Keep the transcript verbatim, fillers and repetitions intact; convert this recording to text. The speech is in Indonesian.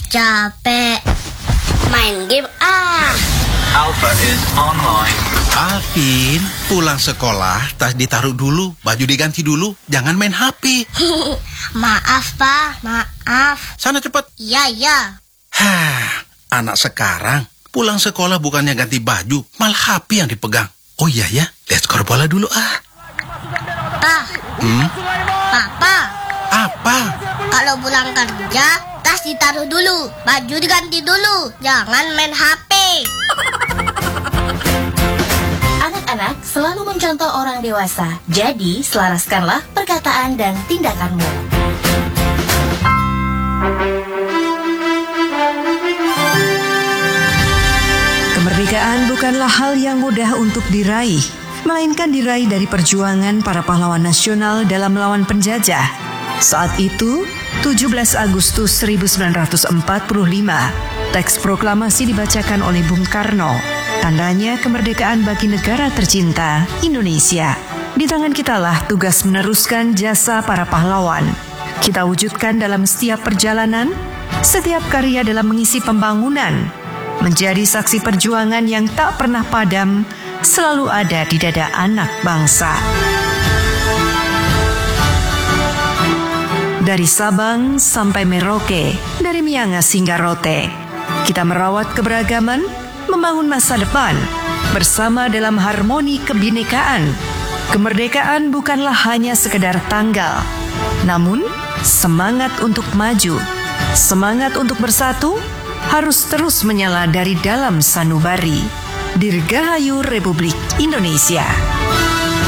Capek. Main game ah. Alpha is online. Alvin, pulang sekolah, tas ditaruh dulu, baju diganti dulu, jangan main H P. Maaf, Pak. Maaf. Sana cepat. Iya, iya. Hah, anak sekarang pulang sekolah bukannya ganti baju, malah H P yang dipegang. Oh iya ya, lihat skor bola dulu ah. Pak. Hmm? Papa. Apa? Kalau pulang kerja, tas ditaruh dulu, baju diganti dulu, jangan main H P. Anak-anak selalu mencontoh orang dewasa, jadi selaraskanlah perkataan dan tindakanmu. Kemerdekaan bukanlah hal yang mudah untuk diraih, melainkan diraih dari perjuangan para pahlawan nasional dalam melawan penjajah. Saat itu, tujuh belas Agustus seribu sembilan ratus empat puluh lima, teks proklamasi dibacakan oleh Bung Karno. Tandanya kemerdekaan bagi negara tercinta, Indonesia. Di tangan kitalah tugas meneruskan jasa para pahlawan. Kita wujudkan dalam setiap perjalanan, setiap karya dalam mengisi pembangunan, menjadi saksi perjuangan yang tak pernah padam, selalu ada di dada anak bangsa. Dari Sabang sampai Merauke, dari Miangas hingga Rote, kita merawat keberagaman, membangun masa depan, bersama dalam harmoni kebinekaan. Kemerdekaan bukanlah hanya sekedar tanggal, namun semangat untuk maju, semangat untuk bersatu, harus terus menyala dari dalam sanubari. Dirgahayu Republik Indonesia.